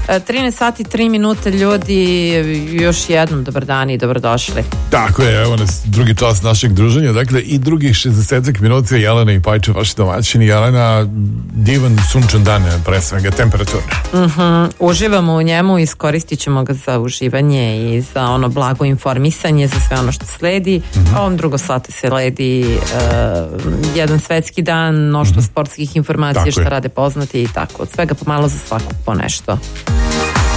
13 sati 3 minute, ljudi, još jednom dobar dan i dobrodošli. Tako je, evo nas drugi čas našeg druženja, dakle i drugih 60 minuta. Jelena i Pajče, vaši domaćini. Jelena, divan sunčan dan, pre svega temperaturno. Uživamo u njemu, iskoristit ćemo ga za uživanje i za ono blago informisanje, za sve ono što sledi. A ovom drugom satu se ledi jedan svetski dan, mnoštvo sportskih informacija, šta rade poznati i tako. Od svega pomalo za svakog po nešto.